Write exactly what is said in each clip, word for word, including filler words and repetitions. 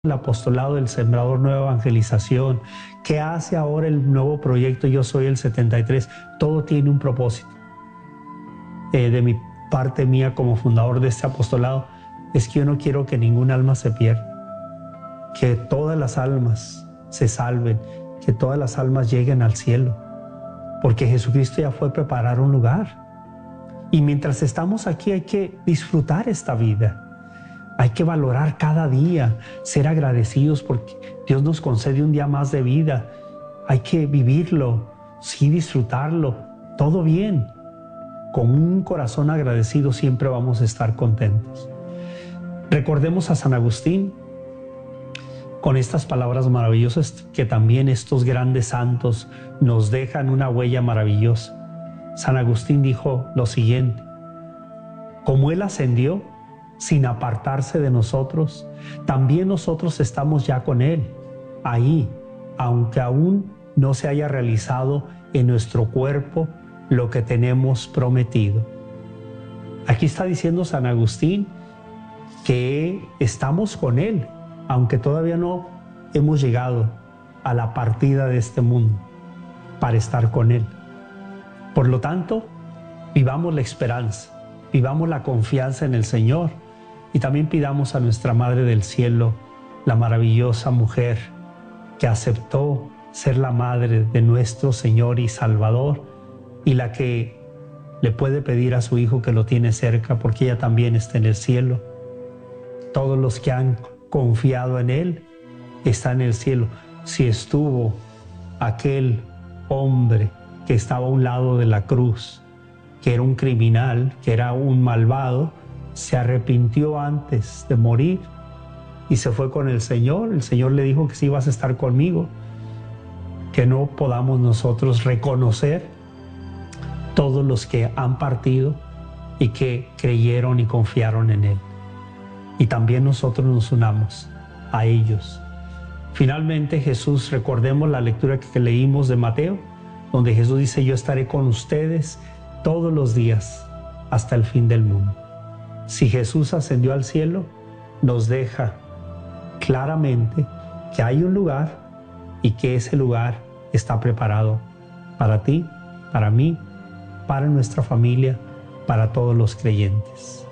el apostolado del Sembrador Nueva Evangelización, qué hace ahora el nuevo proyecto Yo Soy el setenta y tres, todo tiene un propósito. Eh, de mi parte mía como fundador de este apostolado, es que yo no quiero que ningún alma se pierda, que todas las almas se salven, que todas las almas lleguen al cielo, porque Jesucristo ya fue a preparar un lugar. Y mientras estamos aquí hay que disfrutar esta vida. Hay que valorar cada día, ser agradecidos porque Dios nos concede un día más de vida. Hay que vivirlo, sí, disfrutarlo, todo bien. Con un corazón agradecido siempre vamos a estar contentos. Recordemos a San Agustín con estas palabras maravillosas que también estos grandes santos nos dejan una huella maravillosa. San Agustín dijo lo siguiente: como Él ascendió sin apartarse de nosotros, también nosotros estamos ya con Él, ahí, aunque aún no se haya realizado en nuestro cuerpo lo que tenemos prometido. Aquí está diciendo San Agustín que estamos con Él, aunque todavía no hemos llegado a la partida de este mundo para estar con Él. Por lo tanto, vivamos la esperanza, vivamos la confianza en el Señor y también pidamos a nuestra Madre del Cielo, la maravillosa mujer que aceptó ser la madre de nuestro Señor y Salvador y la que le puede pedir a su Hijo que lo tiene cerca porque ella también está en el cielo. Todos los que han confiado en Él están en el cielo. Si estuvo aquel hombre que estaba a un lado de la cruz, que era un criminal, que era un malvado, se arrepintió antes de morir y se fue con el Señor. El Señor le dijo que sí vas a estar conmigo, que no podamos nosotros reconocer todos los que han partido y que creyeron y confiaron en Él. Y también nosotros nos unamos a ellos. Finalmente Jesús, recordemos la lectura que leímos de Mateo, donde Jesús dice: yo estaré con ustedes todos los días hasta el fin del mundo. Si Jesús ascendió al cielo, nos deja claramente que hay un lugar y que ese lugar está preparado para ti, para mí, para nuestra familia, para todos los creyentes.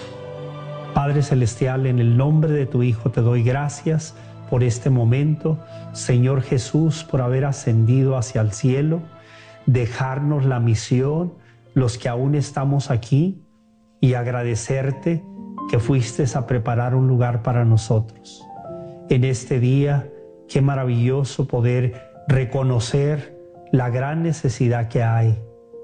Padre Celestial, en el nombre de tu Hijo te doy gracias por este momento. Señor Jesús, por haber ascendido hacia el cielo, dejarnos la misión, los que aún estamos aquí, y agradecerte que fuiste a preparar un lugar para nosotros. En este día, qué maravilloso poder reconocer la gran necesidad que hay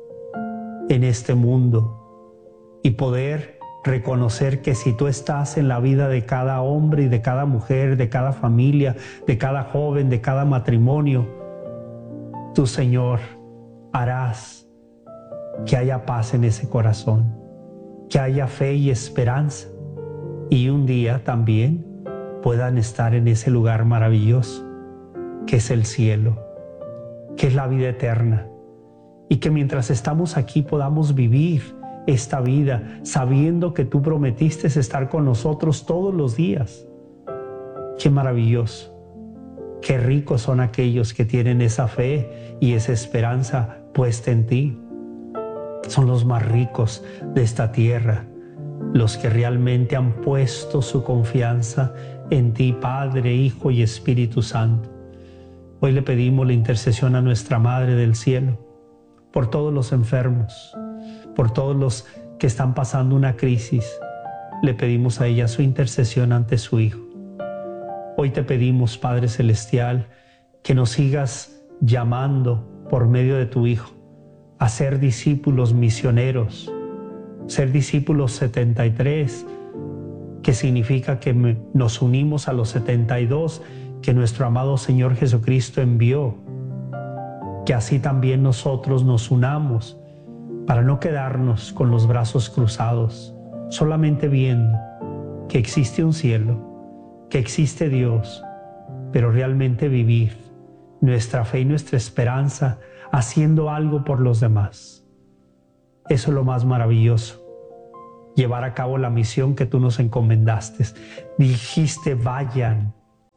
en este mundo y poder reconocer que si tú estás en la vida de cada hombre y de cada mujer, de cada familia, de cada joven, de cada matrimonio, tú, Señor, harás que haya paz en ese corazón, que haya fe y esperanza, y un día también puedan estar en ese lugar maravilloso que es el cielo, que es la vida eterna, y que mientras estamos aquí podamos vivir esta vida sabiendo que tú prometiste estar con nosotros todos los días. Qué maravilloso, qué ricos son aquellos que tienen esa fe y esa esperanza puesta en ti. Son los más ricos de esta tierra, los que realmente han puesto su confianza en ti, Padre, Hijo y Espíritu Santo. Hoy le pedimos la intercesión a nuestra Madre del Cielo, por todos los enfermos, por todos los que están pasando una crisis. Le pedimos a ella su intercesión ante su Hijo. Hoy te pedimos, Padre Celestial, que nos sigas llamando por medio de tu Hijo a ser discípulos misioneros, ser discípulos setenta y tres, que significa que nos unimos a los setenta y dos que nuestro amado Señor Jesucristo envió, que así también nosotros nos unamos para no quedarnos con los brazos cruzados, solamente viendo que existe un cielo, que existe Dios, pero realmente vivir nuestra fe y nuestra esperanza haciendo algo por los demás. Eso es lo más maravilloso, llevar a cabo la misión que tú nos encomendaste. Dijiste: vayan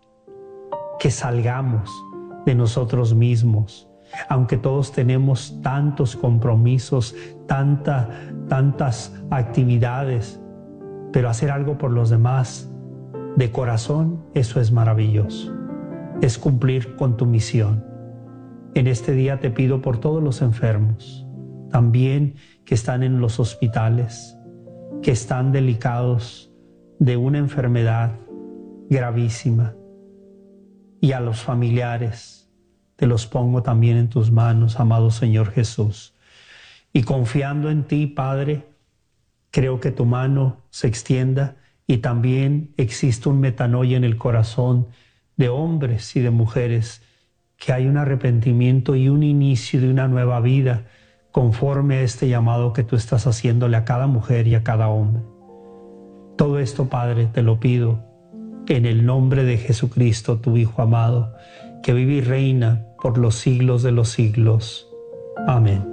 que salgamos de nosotros mismos. Aunque todos tenemos tantos compromisos, tanta, tantas actividades, pero hacer algo por los demás de corazón, eso es maravilloso. Es cumplir con tu misión. En este día te pido por todos los enfermos, también que están en los hospitales, que están delicados de una enfermedad gravísima, y a los familiares, te los pongo también en tus manos, amado Señor Jesús. Y confiando en ti, Padre, creo que tu mano se extienda y también existe un metanoia en el corazón de hombres y de mujeres, que hay un arrepentimiento y un inicio de una nueva vida conforme a este llamado que tú estás haciéndole a cada mujer y a cada hombre. Todo esto, Padre, te lo pido en el nombre de Jesucristo, tu Hijo amado, que vive y reina por los siglos de los siglos. Amén.